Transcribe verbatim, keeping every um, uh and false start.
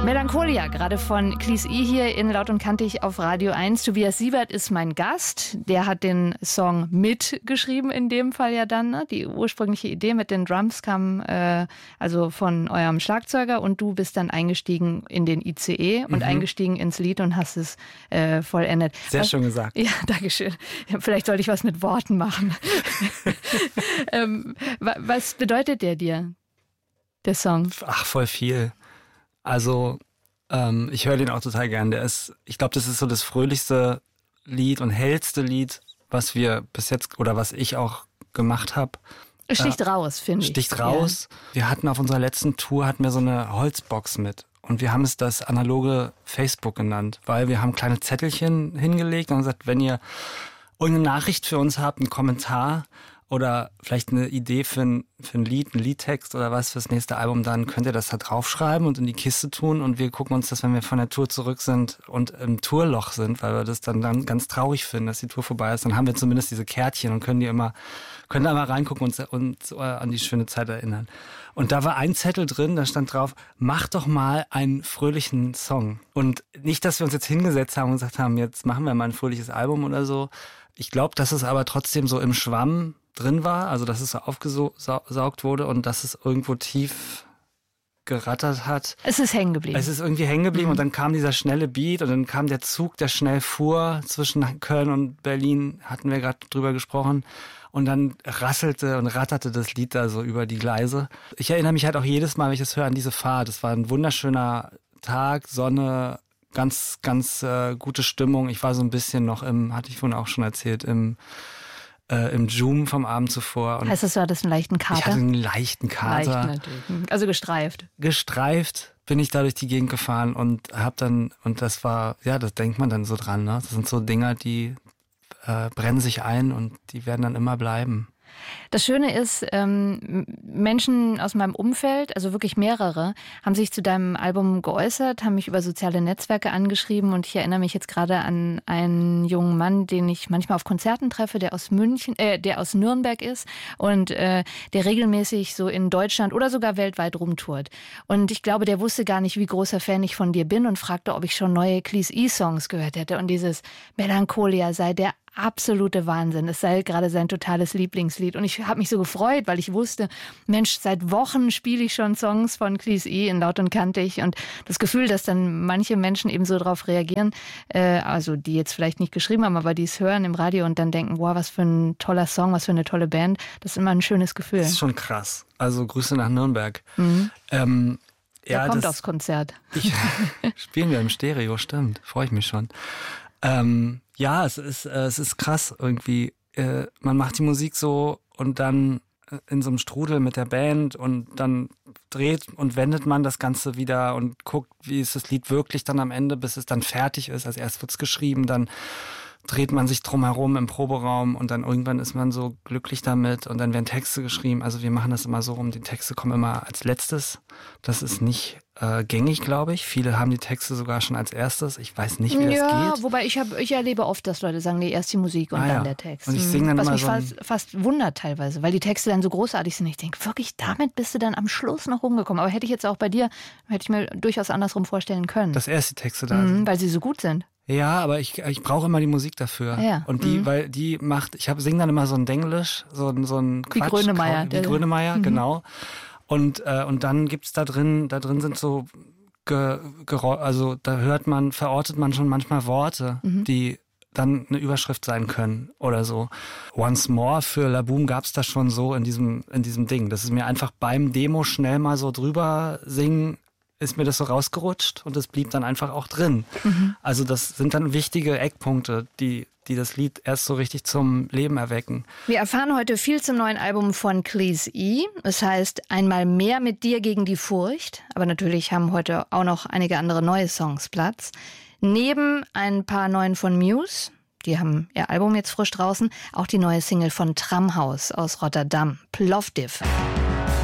Melancholia, gerade von Cleese E hier in Laut und Kantig auf Radio eins. Tobias Siebert ist mein Gast. Der hat den Song mitgeschrieben, in dem Fall ja dann. Ne? Die ursprüngliche Idee mit den Drums kam äh, also von eurem Schlagzeuger und du bist dann eingestiegen in den I C E und mhm. eingestiegen ins Lied und hast es äh, vollendet. Sehr was, schön gesagt. Ja, danke schön. Vielleicht sollte ich was mit Worten machen. ähm, was bedeutet der dir, der Song? Ach, voll viel. Also, ähm, ich höre den auch total gern. Der ist, ich glaube, das ist so das fröhlichste Lied und hellste Lied, was wir bis jetzt, oder was ich auch gemacht habe. Sticht äh, raus, finde ich. Sticht raus. Ja. Wir hatten auf unserer letzten Tour, hatten wir so eine Holzbox mit. Und wir haben es das analoge Facebook genannt, weil wir haben kleine Zettelchen hingelegt und gesagt, wenn ihr irgendeine Nachricht für uns habt, einen Kommentar, oder vielleicht eine Idee für ein, für ein Lied, einen Liedtext oder was fürs nächste Album, dann könnt ihr das da draufschreiben und in die Kiste tun und wir gucken uns das, wenn wir von der Tour zurück sind und im Tourloch sind, weil wir das dann, dann ganz traurig finden, dass die Tour vorbei ist, dann haben wir zumindest diese Kärtchen und können die immer, können da mal reingucken und uns an die schöne Zeit erinnern. Und da war ein Zettel drin, da stand drauf, mach doch mal einen fröhlichen Song. Und nicht, dass wir uns jetzt hingesetzt haben und gesagt haben, jetzt machen wir mal ein fröhliches Album oder so. Ich glaube, dass es aber trotzdem so im Schwamm drin war, also dass es so aufgesaugt wurde und dass es irgendwo tief gerattert hat. Es ist hängen geblieben. Es ist irgendwie hängen geblieben mhm. und dann kam dieser schnelle Beat und dann kam der Zug, der schnell fuhr zwischen Köln und Berlin, hatten wir gerade drüber gesprochen. Und dann rasselte und ratterte das Lied da so über die Gleise. Ich erinnere mich halt auch jedes Mal, wenn ich das höre, an diese Fahrt. Es war ein wunderschöner Tag, Sonne, ganz, ganz äh, gute Stimmung. Ich war so ein bisschen noch im, hatte ich vorhin auch schon erzählt, im Äh, im Zoom vom Abend zuvor. Und heißt das, du hattest einen leichten Kater? Ich hatte einen leichten Kater. Leicht natürlich. Also gestreift. Gestreift bin ich da durch die Gegend gefahren und hab dann, und das war, ja, das denkt man dann so dran, ne? Das sind so Dinger, die äh, brennen sich ein und die werden dann immer bleiben. Das Schöne ist, ähm, Menschen aus meinem Umfeld, also wirklich mehrere, haben sich zu deinem Album geäußert, haben mich über soziale Netzwerke angeschrieben und ich erinnere mich jetzt gerade an einen jungen Mann, den ich manchmal auf Konzerten treffe, der aus München, äh, der aus Nürnberg ist und äh, der regelmäßig so in Deutschland oder sogar weltweit rumtourt. Und ich glaube, der wusste gar nicht, wie großer Fan ich von dir bin und fragte, ob ich schon neue Cleese E-Songs gehört hätte. Und dieses Melancholia sei der absolute Wahnsinn. Es sei gerade sein totales Lieblingslied. Und ich habe mich so gefreut, weil ich wusste, Mensch, seit Wochen spiele ich schon Songs von Cleese E in Laut und Kantig. Und das Gefühl, dass dann manche Menschen eben so darauf reagieren, äh, also die jetzt vielleicht nicht geschrieben haben, aber die es hören im Radio und dann denken, wow, was für ein toller Song, was für eine tolle Band. Das ist immer ein schönes Gefühl. Das ist schon krass. Also Grüße nach Nürnberg. Mhm. Ähm, Der ja, kommt das, aufs Konzert. Ich, spielen wir im Stereo, stimmt. Freue ich mich schon. Ähm, ja, es ist, äh, es ist krass irgendwie. Äh, man macht die Musik so und dann in so einem Strudel mit der Band und dann dreht und wendet man das Ganze wieder und guckt, wie ist das Lied wirklich dann am Ende, bis es dann fertig ist. Als erst wird's geschrieben, dann dreht man sich drumherum im Proberaum und dann irgendwann ist man so glücklich damit und dann werden Texte geschrieben. Also wir machen das immer so rum, die Texte kommen immer als letztes. Das ist nicht äh, gängig, glaube ich. Viele haben die Texte sogar schon als erstes. Ich weiß nicht, wie das ja, geht. Wobei ich, hab, ich erlebe oft, dass Leute sagen, nee, erst die Musik und ah, dann ja. der Text. Und ich singe dann Was immer mich so fast, fast wundert teilweise, weil die Texte dann so großartig sind. Ich denke, wirklich, damit bist du dann am Schluss noch rumgekommen. Aber hätte ich jetzt auch bei dir, hätte ich mir durchaus andersrum vorstellen können. Dass erst die Texte da mhm, sind. Weil sie so gut sind. Ja, aber ich, ich brauche immer die Musik dafür. Ja. Und die, mhm. weil die macht, ich singe dann immer so ein Denglisch, so, so ein Quatsch. Wie Grönemeyer. Wie Grönemeyer, mhm. genau. Und, äh, und dann gibt's da drin, da drin sind so, ge, Gerä- also da hört man, verortet man schon manchmal Worte, mhm. die dann eine Überschrift sein können oder so. Once More für La Boom gab's da schon so in diesem, in diesem Ding. Das ist mir einfach beim Demo schnell mal so drüber singen, ist mir das so rausgerutscht und es blieb dann einfach auch drin. Mhm. Also das sind dann wichtige Eckpunkte, die, die das Lied erst so richtig zum Leben erwecken. Wir erfahren heute viel zum neuen Album von Cleese E. Es heißt Einmal mehr mit dir gegen die Furcht. Aber natürlich haben heute auch noch einige andere neue Songs Platz. Neben ein paar neuen von Muse, die haben ihr Album jetzt frisch draußen, auch die neue Single von Tramhaus aus Rotterdam, Plovdiv.